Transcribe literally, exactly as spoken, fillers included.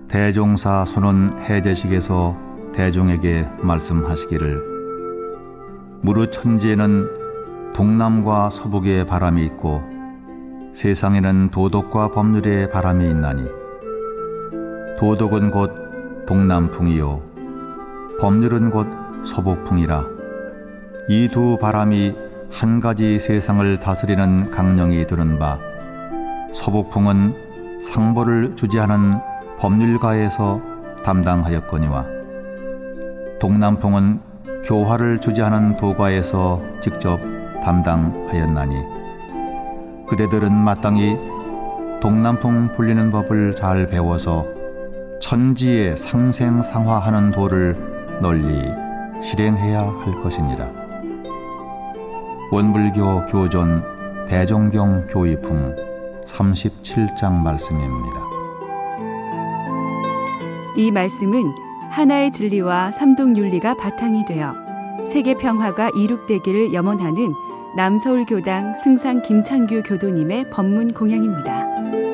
대종사 손원 해제식에서 대종에게 말씀하시기를 무릇 천지에는 동남과 서북의 바람이 있고 세상에는 도덕과 법률의 바람이 있나니 도덕은 곧 동남풍이요 법률은 곧 서북풍이라. 이 두 바람이 한 가지 세상을 다스리는 강령이 드는 바 서북풍은 상보를 주지하는 법률가에서 담당하였거니와 동남풍은 교화를 주지하는 도가에서 직접 담당하였나니 그대들은 마땅히 동남풍 불리는 법을 잘 배워서 천지에 상생상화하는 도를 널리 실행해야 할 것이니라. 원불교 교존 대종경 교의품 삼십칠 장 말씀입니다. 이 말씀은 하나의 진리와 삼동윤리가 바탕이 되어 세계 평화가 이룩되기를 염원하는 남서울교당 승상 김창규 교도님의 법문 공양입니다.